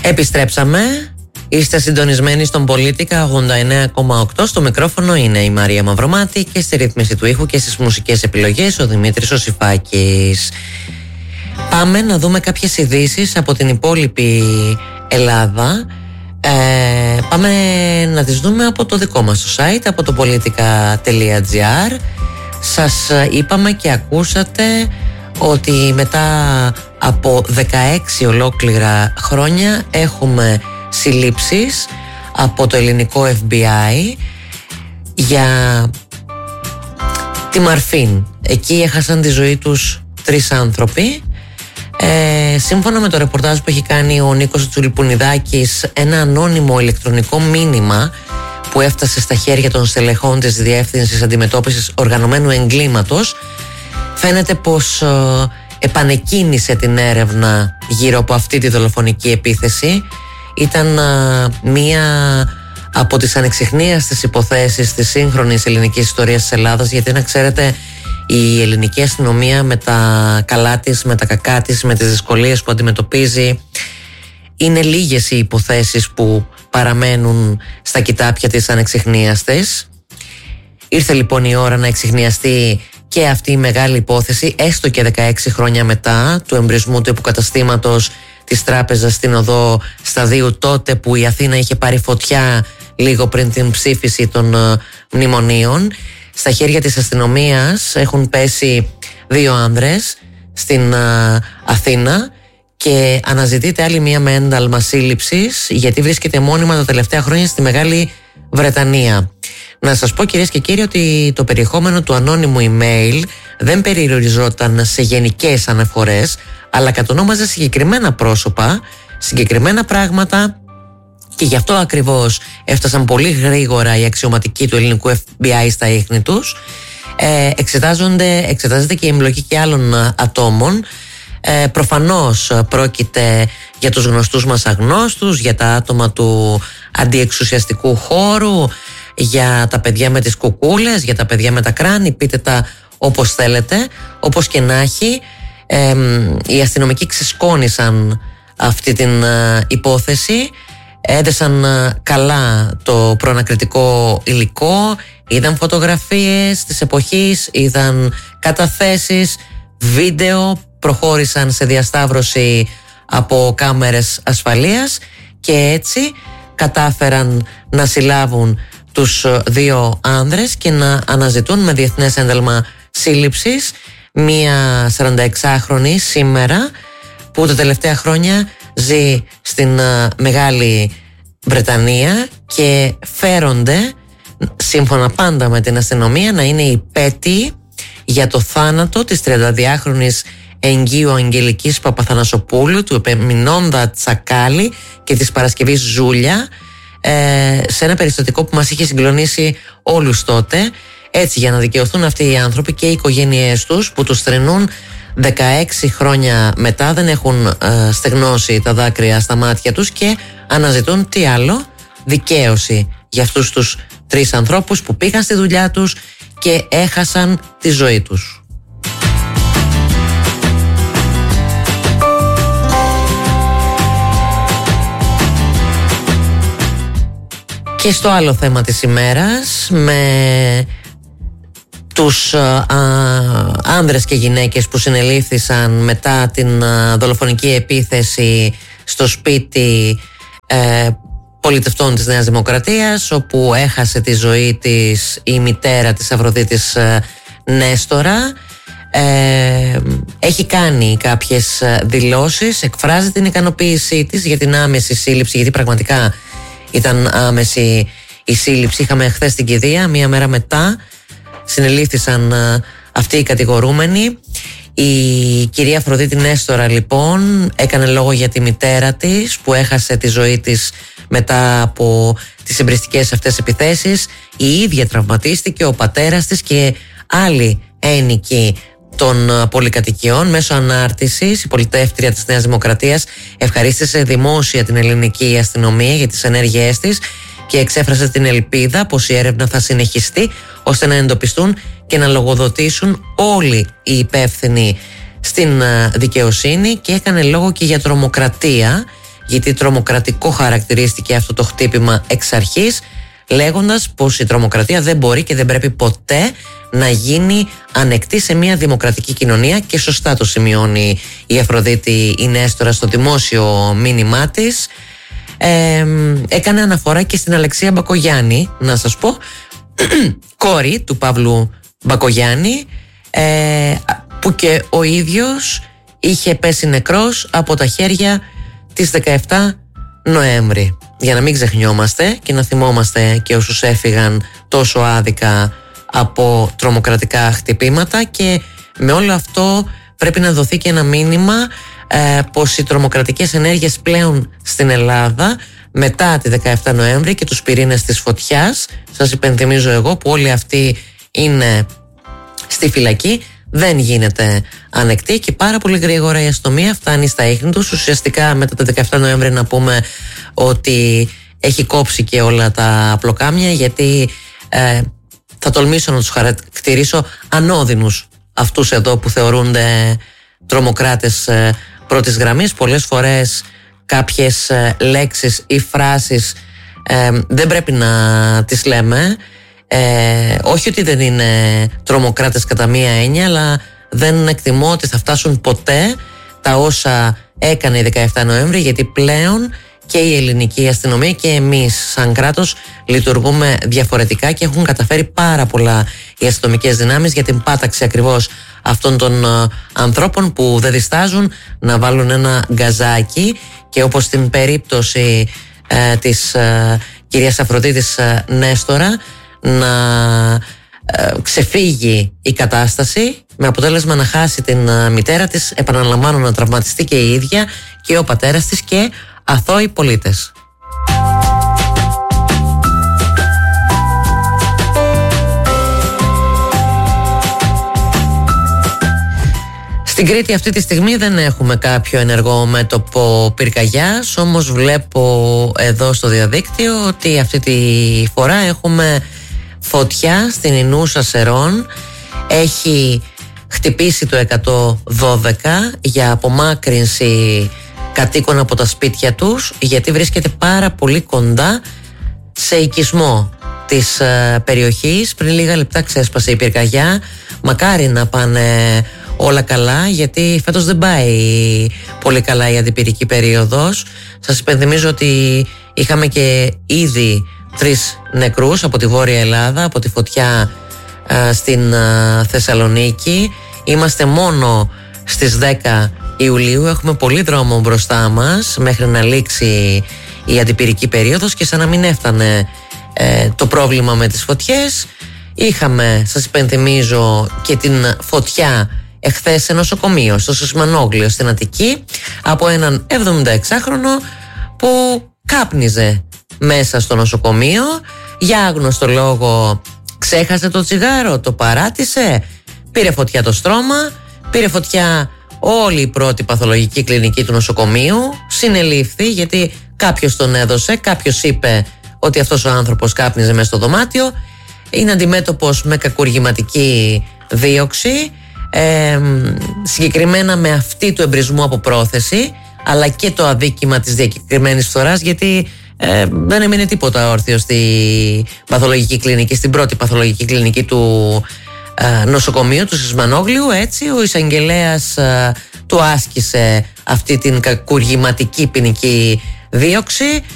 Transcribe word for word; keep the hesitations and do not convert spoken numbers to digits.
Επιστρέψαμε. Είστε συντονισμένοι στον Πολίτικα ογδόντα εννέα κόμμα οκτώ. Στο μικρόφωνο είναι η Μαρία Μαυρομάτη και στη ρύθμιση του ήχου και στις μουσικές επιλογές ο Δημήτρης ο Σιφάκης. Πάμε να δούμε κάποιες ειδήσεις από την υπόλοιπη Ελλάδα. Ε, πάμε να τις δούμε από το δικό μας το site, από το πολιτικά τελεία τζι άρ. Σας είπαμε και ακούσατε ότι μετά από δεκαέξι ολόκληρα χρόνια έχουμε συλλήψεις από το ελληνικό εφ μπι άι για τη Μαρφίν. Εκεί έχασαν τη ζωή τους τρεις άνθρωποι. Ε, σύμφωνα με το ρεπορτάζ που έχει κάνει ο Νίκος Τσουλιπουνιδάκης, ένα ανώνυμο ηλεκτρονικό μήνυμα που έφτασε στα χέρια των στελεχών της Διεύθυνσης Αντιμετώπισης Οργανωμένου Εγκλήματος φαίνεται πως ε, επανεκκίνησε την έρευνα γύρω από αυτή τη δολοφονική επίθεση. Ήταν ε, μία από τις ανεξιχνίαστες υποθέσεις της σύγχρονης ελληνικής ιστορίας της Ελλάδας, γιατί να ξέρετε, η ελληνική αστυνομία με τα καλά της, με τα κακά της, με τις δυσκολίες που αντιμετωπίζει, είναι λίγες οι υποθέσεις που παραμένουν στα κοιτάπια της ανεξιχνίαστες. Ήρθε λοιπόν η ώρα να εξιχνιαστεί και αυτή η μεγάλη υπόθεση, έστω και δεκαέξι χρόνια μετά του εμπρισμού του υποκαταστήματος της τράπεζας στην οδό Σταδίου, τότε που η Αθήνα είχε πάρει φωτιά λίγο πριν την ψήφιση των uh, μνημονίων. Στα χέρια της αστυνομίας έχουν πέσει δύο άνδρες στην uh, Αθήνα και αναζητείται άλλη μία με ένταλμα σύλληψης, γιατί βρίσκεται μόνιμα τα τελευταία χρόνια στη Μεγάλη Βρετανία. Να σας πω, κυρίες και κύριοι, ότι το περιεχόμενο του ανώνυμου email δεν περιοριζόταν σε γενικές αναφορές, αλλά κατονόμαζε συγκεκριμένα πρόσωπα, συγκεκριμένα πράγματα, και γι' αυτό ακριβώς έφτασαν πολύ γρήγορα οι αξιωματικοί του ελληνικού εφ μπι άι στα ίχνη τους. Ε, εξετάζονται, εξετάζεται και η εμπλοκή και άλλων ατόμων. Ε, προφανώς πρόκειται για τους γνωστούς μας αγνώστους, για τα άτομα του αντιεξουσιαστικού χώρου, για τα παιδιά με τις κουκούλες, για τα παιδιά με τα κράνη, πείτε τα όπως θέλετε. Όπως και να έχει, ε, οι αστυνομικοί ξεσκόνησαν αυτή την ε, υπόθεση, έδεσαν ε, καλά το προανακριτικό υλικό, είδαν φωτογραφίες της εποχής, είδαν καταθέσεις, βίντεο, προχώρησαν σε διασταύρωση από κάμερες ασφαλείας και έτσι κατάφεραν να συλλάβουν τους δύο άνδρες και να αναζητούν με διεθνές ένταλμα σύλληψης μία σαρανταεξάχρονη σήμερα, που τα τελευταία χρόνια ζει στην Μεγάλη Βρετανία και φέρονται, σύμφωνα πάντα με την αστυνομία, να είναι υπέτειοι για το θάνατο της τριανταδυάχρονης εγγύου Αγγελικής Παπαθανασοπούλου, του Επεμεινώντα Τσακάλη και της Παρασκευής Ζούλια, ε, σε ένα περιστατικό που μας είχε συγκλονίσει όλους τότε. Έτσι, για να δικαιωθούν αυτοί οι άνθρωποι και οι οικογένειές τους που τους θρηνούν δεκαέξι χρόνια μετά, δεν έχουν ε, στεγνώσει τα δάκρυα στα μάτια τους και αναζητούν τι άλλο, δικαίωση για αυτούς τους τρεις ανθρώπους που πήγαν στη δουλειά τους και έχασαν τη ζωή τους. Και στο άλλο θέμα της ημέρας, με τους α, άνδρες και γυναίκες που συνελήφθησαν μετά την α, δολοφονική επίθεση στο σπίτι ε, πολιτευτών της Νέας Δημοκρατίας, όπου έχασε τη ζωή της η μητέρα της Αφροδίτης ε, Νέστορα. Ε, έχει κάνει κάποιες δηλώσεις, εκφράζει την ικανοποίησή της για την άμεση σύλληψη, γιατί πραγματικά ήταν άμεση η σύλληψη. Είχαμε χθες την κηδεία, μία μέρα μετά συνελήφθησαν α, αυτοί οι κατηγορούμενοι. Η κυρία Αφροδίτη Νέστορα λοιπόν έκανε λόγο για τη μητέρα της που έχασε τη ζωή της μετά από τις εμπριστικές αυτές επιθέσεις. Η ίδια τραυματίστηκε, ο πατέρας της και άλλοι ένοικοι των πολυκατοικιών. Μέσω ανάρτησης, η πολιτεύτρια της Νέας Δημοκρατίας ευχαρίστησε δημόσια την ελληνική αστυνομία για τις ενέργειές της και εξέφρασε την ελπίδα πως η έρευνα θα συνεχιστεί ώστε να εντοπιστούν και να λογοδοτήσουν όλοι οι υπεύθυνοι στην δικαιοσύνη, και έκανε λόγο και για τρομοκρατία, γιατί τρομοκρατικό χαρακτηρίστηκε αυτό το χτύπημα εξ αρχής, λέγοντας πως η τρομοκρατία δεν μπορεί και δεν πρέπει ποτέ να γίνει ανεκτή σε μια δημοκρατική κοινωνία, και σωστά το σημειώνει η Αφροδίτη η Νέστορα στο δημόσιο μήνυμά της. Ε, έκανε αναφορά και στην Αλεξία Μπακογιάννη, να σας πω, κόρη του Παύλου Μπακογιάννη, ε, που και ο ίδιος είχε πέσει νεκρός από τα χέρια της δεκαεφτά Νοέμβρη. Για να μην ξεχνιόμαστε και να θυμόμαστε και όσους έφυγαν τόσο άδικα από τρομοκρατικά χτυπήματα, και με όλο αυτό πρέπει να δοθεί και ένα μήνυμα ε, πως οι τρομοκρατικές ενέργειες πλέον στην Ελλάδα μετά τη δεκαεφτά Νοέμβρη και τους πυρήνες της φωτιάς, σας υπενθυμίζω εγώ, που όλοι αυτοί είναι στη φυλακή, δεν γίνεται ανεκτή, και πάρα πολύ γρήγορα η αστυνομία φτάνει στα ίχνη τους. Ουσιαστικά μετά τα δεκαεφτά Νοέμβρη να πούμε ότι έχει κόψει και όλα τα πλοκάμια, γιατί ε, θα τολμήσω να τους χαρακτηρίσω ανώδυνους αυτούς εδώ που θεωρούνται τρομοκράτες ε, πρώτης γραμμής. Πολλές φορές κάποιες ε, λέξεις ή φράσεις ε, δεν πρέπει να τις λέμε. Ε, όχι ότι δεν είναι τρομοκράτες κατά μία έννοια, αλλά δεν εκτιμώ ότι θα φτάσουν ποτέ τα όσα έκανε η δεκαεφτά Νοέμβρη, γιατί πλέον και η ελληνική αστυνομία και εμείς σαν κράτος λειτουργούμε διαφορετικά, και έχουν καταφέρει πάρα πολλά οι αστυνομικές δυνάμεις για την πάταξη ακριβώς αυτών των uh, ανθρώπων που δεν διστάζουν να βάλουν ένα γκαζάκι, και όπως στην περίπτωση uh, της uh, κυρίας Αφροδίτης uh, Νέστορα, να ε, ξεφύγει η κατάσταση, με αποτέλεσμα να χάσει την ε, μητέρα της, επαναλαμβάνω, να τραυματιστεί και η ίδια και ο πατέρας της και αθώοι πολίτες. Στην Κρήτη αυτή τη στιγμή δεν έχουμε κάποιο ενεργό μέτωπο πυρκαγιάς, όμως βλέπω εδώ στο διαδίκτυο ότι αυτή τη φορά έχουμε φωτιά στην Ινούσα Σερών. Έχει χτυπήσει το εκατόν δώδεκα για απομάκρυνση κατοίκων από τα σπίτια τους, γιατί βρίσκεται πάρα πολύ κοντά σε οικισμό της ε, περιοχής. Πριν λίγα λεπτά ξέσπασε η πυρκαγιά. Μακάρι να πάνε όλα καλά, γιατί φέτος δεν πάει πολύ καλά η αντιπυρική περίοδος. Σας υπενθυμίζω ότι είχαμε και ήδη τρεις νεκρούς από τη Βόρεια Ελλάδα, από τη φωτιά α, στην α, Θεσσαλονίκη. Είμαστε μόνο στις δέκα Ιουλίου, έχουμε πολύ δρόμο μπροστά μας μέχρι να λήξει η αντιπυρική περίοδος, και σαν να μην έφτανε ε, το πρόβλημα με τις φωτιές, είχαμε, σας υπενθυμίζω, και την φωτιά εχθές σε νοσοκομείο στο Σισμανόγλιο στην Αττική, από έναν εβδομηνταεξάχρονο που κάπνιζε μέσα στο νοσοκομείο. Για άγνωστο λόγο ξέχασε το τσιγάρο, το παράτησε, πήρε φωτιά το στρώμα, πήρε φωτιά όλη η πρώτη παθολογική κλινική του νοσοκομείου. Συνελήφθη γιατί κάποιος τον έδωσε, κάποιος είπε ότι αυτός ο άνθρωπος κάπνιζε μέσα στο δωμάτιο. Είναι αντιμέτωπος με κακουργηματική δίωξη, ε, συγκεκριμένα με αυτή του εμπρισμού από πρόθεση, αλλά και το αδίκημα της διακεκριμένης φθοράς, γιατί Ε, δεν έμεινε τίποτα όρθιο στη παθολογική κλινική, στην πρώτη παθολογική κλινική του ε, νοσοκομείου του Σισμανόγλιου. Έτσι ο εισαγγελέας ε, του άσκησε αυτή την κακουργηματική ποινική δίωξη.